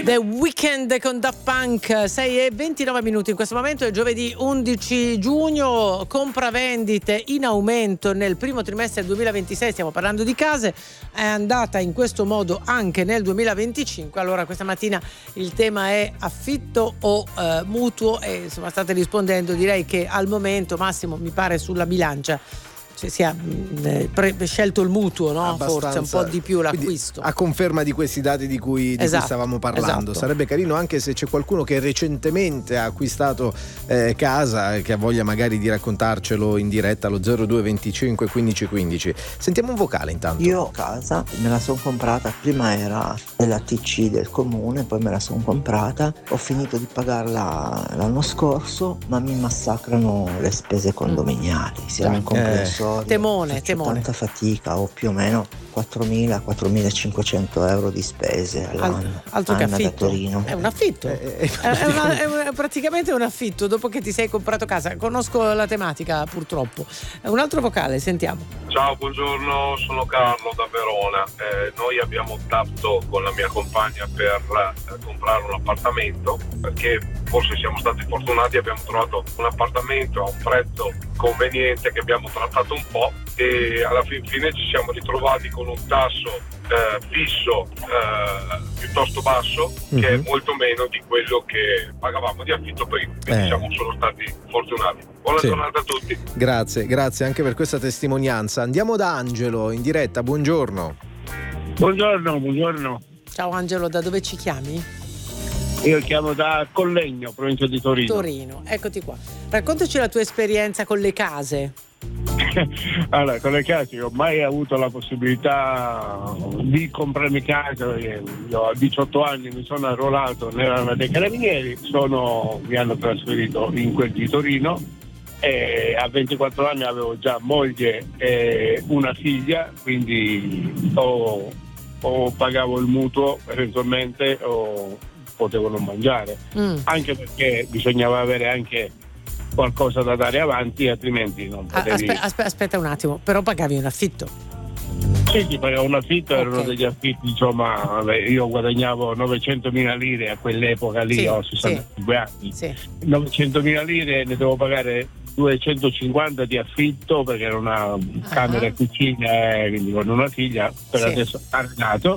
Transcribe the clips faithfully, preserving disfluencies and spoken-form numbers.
The Weeknd con Daft Punk. Sei e ventinove minuti in questo momento, è giovedì undici giugno. Compravendite in aumento nel primo trimestre del duemilaventisei, stiamo parlando di case, è andata in questo modo anche nel duemilaventicinque. Allora questa mattina il tema è affitto o eh, mutuo, e insomma state rispondendo. Direi che al momento, Massimo, mi pare sulla bilancia cioè, si è eh, pre- scelto il mutuo, no? Abbastanza. Forse un po' di più l'acquisto. Quindi, a conferma di questi dati di cui, di esatto, cui stavamo parlando, esatto. Sarebbe carino anche se c'è qualcuno che recentemente ha acquistato eh, casa e che ha voglia magari di raccontarcelo in diretta allo zero due venticinque quindici quindici. Sentiamo un vocale intanto. Io casa me la sono comprata, prima era della T C del comune, poi me la sono comprata, ho finito di pagarla l'anno scorso, ma mi massacrano le spese condominiali. Siamo in complesso. Temone, Faccio temone. tanta fatica, ho più o meno quattromila quattromilacinquecento euro di spese all'anno. Altro che Anna da affitto. Torino. È un affitto. Eh, È, è una- è una- praticamente un affitto dopo che ti sei comprato casa. Conosco la tematica, purtroppo. Un altro vocale, sentiamo. Ciao, buongiorno, sono Carlo da Verona. Eh, noi abbiamo optato con la mia compagna per eh, comprare un appartamento perché forse siamo stati fortunati, abbiamo trovato un appartamento a un prezzo conveniente che abbiamo trattato un po' e alla fin fine ci siamo ritrovati con un tasso eh, fisso eh, piuttosto basso, che Mm-hmm. è molto meno di quello che pagavamo di affitto prima, quindi Eh. siamo solo stati fortunati. Buona Sì. giornata a tutti. Grazie, grazie anche per questa testimonianza. Andiamo da Angelo in diretta, buongiorno. Buongiorno, buongiorno. Ciao Angelo, da dove ci chiami? Io chiamo da Collegno, provincia di Torino. Torino, eccoti qua. Raccontaci la tua esperienza con le case. Allora, con le case ho mai avuto la possibilità di comprarmi casa, perché io a diciotto anni mi sono arruolato nell'Arma dei Carabinieri, sono, mi hanno trasferito in quel di Torino e a ventiquattro anni avevo già moglie e una figlia, quindi o, o pagavo il mutuo eventualmente o potevo non mangiare, Mm. anche perché bisognava avere anche qualcosa da dare avanti, altrimenti non A- potevi. aspe- aspe- aspetta un attimo, però pagavi un affitto. Sì, ti pagavo un affitto, erano Ok. degli affitti, insomma, vabbè, io guadagnavo novecentomila lire a quell'epoca lì, Sì, ho sessantacinque anni. Sì. novecentomila lire ne devo pagare duecentocinquanta di affitto perché era una camera e cucina, eh, quindi con una figlia, per Sì. adesso arredato.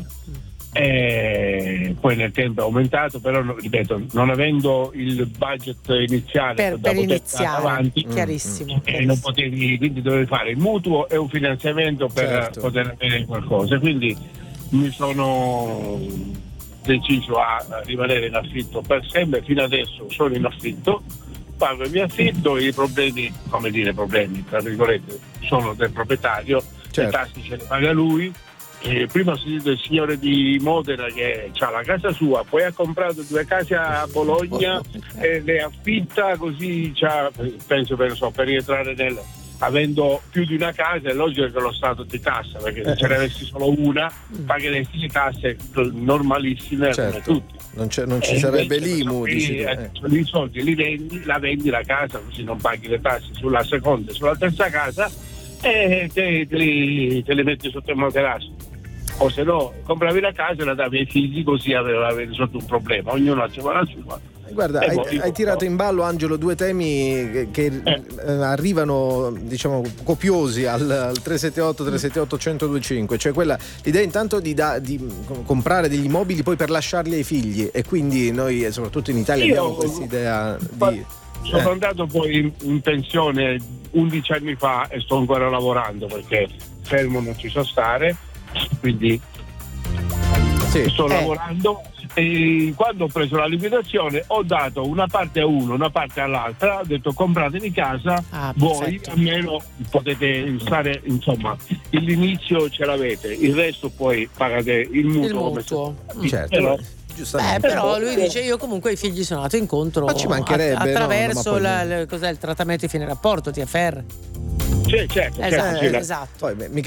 E poi nel tempo è aumentato, però no- ripeto, non avendo il budget iniziale Per, da per poter iniziare, andare avanti, chiarissimo. e non chiarissimo. potevi, quindi dovevi fare il mutuo e un finanziamento per Certo. poter avere qualcosa, quindi mi sono deciso a rimanere in affitto per sempre. Fino adesso sono in affitto, pago il mio affitto, i problemi, come dire problemi tra virgolette, sono del proprietario, Certo. le tasse ce le paga lui. E prima ho sentito il signore di Modena che ha la casa sua, poi ha comprato due case a Bologna e le affitta, così c'ha, penso per, so, per rientrare nel, avendo più di una casa è logico che lo Stato ti tassa, perché se ce ne avessi solo una pagheresti le tasse normalissime come Certo. tutti. Non, c'è- non ci E sarebbe invece l'I M U, qui, dici tu. eh, Eh. sono i soldi li vendi, la vendi la casa, così non paghi le tasse sulla seconda e sulla terza casa e te, te, li, te li metti sotto il materasso. O se no compravi la casa e la davi ai figli, così aveva risolto un problema, ognuno faceva la sua. Guarda, Eh, hai, boh, io- hai tirato in ballo, Angelo, due temi che, che, Eh. eh, arrivano, diciamo, copiosi al, al tre sette otto tre sette otto uno zero due cinque, cioè quella l'idea intanto di, da, di comprare degli immobili poi per lasciarli ai figli, e quindi noi, eh, soprattutto in Italia, Io- abbiamo questa idea di... Sono Eh. andato poi in, in pensione undici anni fa e sto ancora lavorando perché fermo non ci so stare, quindi Sì. sto Eh. lavorando. E quando ho preso la liquidazione ho dato una parte a uno, una parte all'altra, ho detto compratevi casa, Ah, voi perfetto. almeno potete stare, insomma, l'inizio ce l'avete, il resto poi pagate il mutuo. Il come mutuo. se- Mm. Certo, Però- giustamente. Eh, però lui dice io comunque i figli sono andato incontro Ma ci mancherebbe, att- attraverso no, no, ma la- poi- il, cos'è, il trattamento di fine rapporto, T F R. Sì, certo, certo, Esatto, sì, la- esatto. Poi, beh, mica